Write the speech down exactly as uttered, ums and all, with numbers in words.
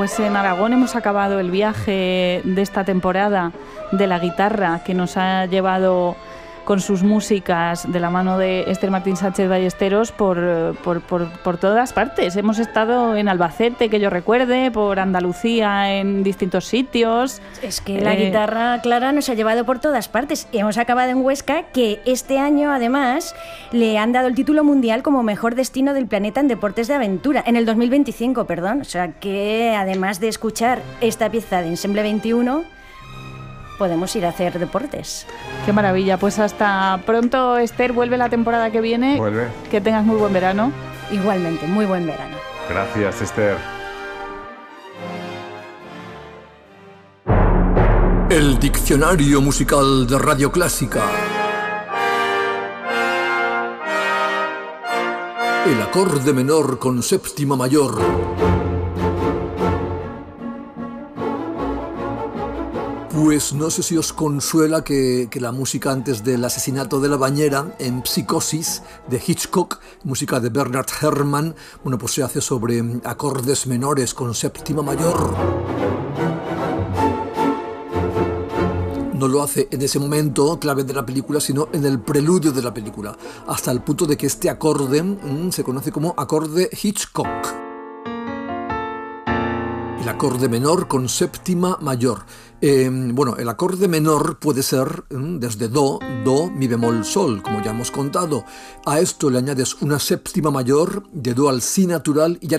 pues en Aragón hemos acabado el viaje de esta temporada de la guitarra que nos ha llevado con sus músicas de la mano de Esther Martín Sánchez Ballesteros por, por, por, por todas partes. Hemos estado en Albacete, que yo recuerde, por Andalucía, en distintos sitios. Es que la eh... guitarra, Clara, nos ha llevado por todas partes. Hemos acabado en Huesca, que este año, además, le han dado el título mundial como mejor destino del planeta en deportes de aventura, en el dos mil veinticinco, perdón. O sea que, además de escuchar esta pieza de Ensemble veintiuno, podemos ir a hacer deportes. Qué maravilla. Pues hasta pronto, Esther. Vuelve la temporada que viene. Vuelve. Que tengas muy buen verano. Igualmente, muy buen verano. Gracias, Esther. El diccionario musical de Radio Clásica. El acorde menor con séptima mayor. Pues no sé si os consuela que, que la música antes del asesinato de la bañera en Psicosis de Hitchcock, música de Bernard Herrmann, bueno, pues se hace sobre acordes menores con séptima mayor. No lo hace en ese momento clave de la película, sino en el preludio de la película, hasta el punto de que este acorde mmm, se conoce como acorde Hitchcock. El acorde menor con séptima mayor. Eh, bueno, el acorde menor puede ser mm, desde Do, Do, Mi bemol, Sol, como ya hemos contado. A esto le añades una séptima mayor de Do al Si natural y ya